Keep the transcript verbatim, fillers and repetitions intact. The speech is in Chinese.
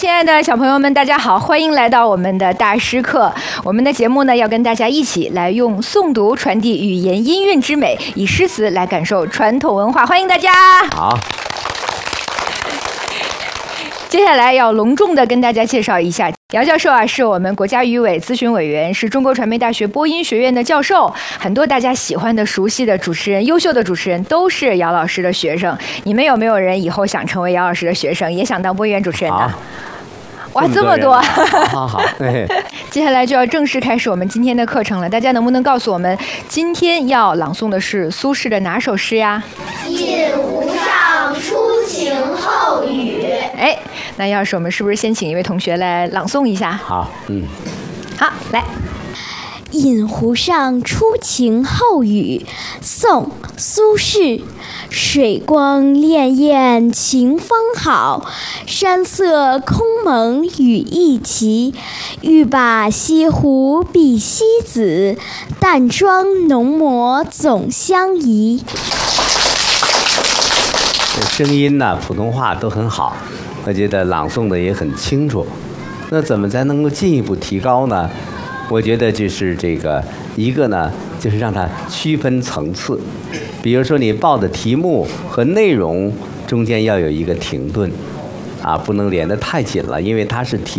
亲爱的小朋友们，大家好，欢迎来到我们的大师课。我们的节目呢，要跟大家一起来用诵读传递语言音韵之美，以诗词来感受传统文化。欢迎大家。 好。 接下来要隆重的跟大家介绍一下，姚教授啊，是我们国家语委咨询委员，是中国传媒大学播音学院的教授。很多大家喜欢的、熟悉的主持人、优秀的主持人，都是姚老师的学生。你们有没有人以后想成为姚老师的学生，也想当播音员主持人呢？哇，这么多！ 好好， 接下来就要正式开始我们今天的课程了。大家能不能告诉我们，今天要朗诵的是苏轼的哪首诗呀？ 引湖上初晴后雨。 哎，那要是我们是不是先请一位同学来朗诵一下？ 好，嗯， 好，来。 引湖上初晴后雨，宋·苏轼。水光潋滟晴方好，山色空蒙雨亦奇。欲把西湖比西子，淡妆浓抹总相宜。 这声音呢，普通话都很好，我觉得朗诵的也很清楚。那怎么才能够进一步提高呢？我觉得就是这个一个呢，就是让它区分层次。比如说你报的题目和内容中间要有一个停顿，啊，不能连得太紧了，因为它是题。